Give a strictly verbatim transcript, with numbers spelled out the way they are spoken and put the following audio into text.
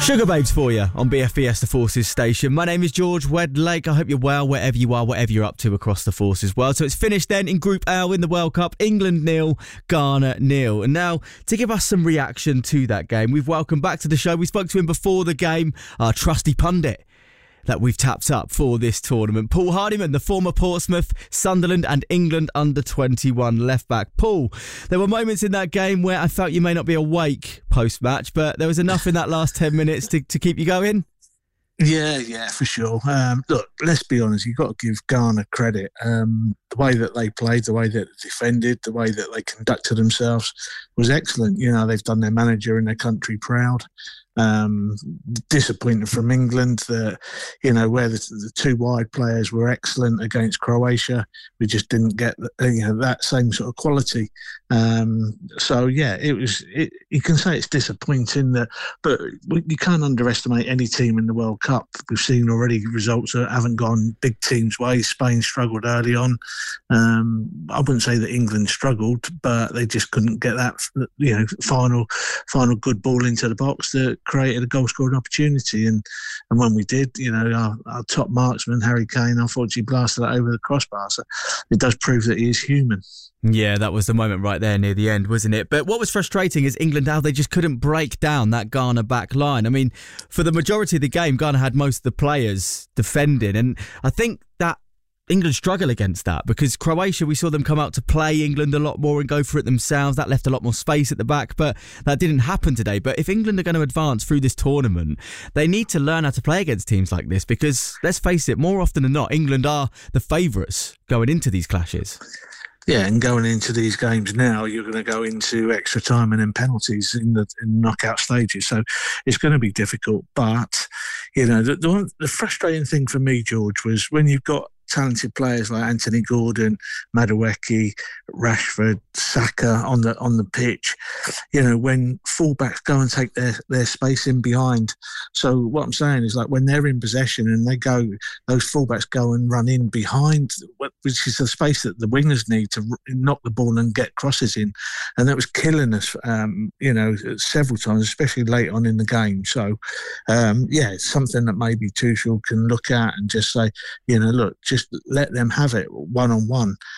Sugar Babes for you on B F B S, the Forces station. My name is George Wedlake. I hope you're well wherever you are, whatever you're up to across the Forces world. So it's finished then in Group L in the World Cup. England nil, Ghana nil. And now, to give us some reaction to that game, we've welcomed back to the show. We spoke to him before the game, our trusty pundit that we've tapped up for this tournament. Paul Hardiman, the former Portsmouth, Sunderland and England under twenty-one left-back. Paul, there were moments in that game where I felt you may not be awake post-match, but there was enough in that last ten minutes to, to keep you going? Yeah, yeah, for sure. Um, look, let's be honest, you've got to give Ghana credit. Um, the way that they played, the way that they defended, the way that they conducted themselves was excellent. You know, they've done their manager and their country proud. Um, disappointing from England that, you know, where the, the two wide players were excellent against Croatia, we just didn't get you know that same sort of quality. Um, so yeah, it was. It, you can say it's disappointing that, but you can't underestimate any team in the World Cup. We've seen already results that haven't gone big teams' way. Spain struggled early on. Um, I wouldn't say that England struggled, but they just couldn't get that you know final final good ball into the box that created a goal scoring opportunity, and and when we did, you know, our, our top marksman Harry Kane unfortunately blasted that over the crossbar. So it does prove that he is human. Yeah, that was the moment right there near the end, wasn't it? But what was frustrating is England, how they just couldn't break down that Ghana back line. I mean, for the majority of the game, Ghana had most of the players defending, and I think that England struggle against that because Croatia, we saw them come out to play England a lot more and go for it themselves. That left a lot more space at the back, but that didn't happen today. But if England are going to advance through this tournament, they need to learn how to play against teams like this because, let's face it, more often than not, England are the favourites going into these clashes. Yeah, and going into these games now, you're going to go into extra time and then penalties in the in knockout stages. So it's going to be difficult. But, you know, the, the, one, the frustrating thing for me, George, was when you've got talented players like Anthony Gordon, Madueke, Rashford, Saka on the on the pitch, you know, when fullbacks go and take their, their space in behind. So what I'm saying is, like, when they're in possession and they go, those fullbacks go and run in behind, which is the space that the wingers need to knock the ball and get crosses in. And that was killing us, um, you know, several times, especially late on in the game. So, um, yeah, it's something that maybe Tuchel can look at and just say, you know, look, just let them have it one-on-one.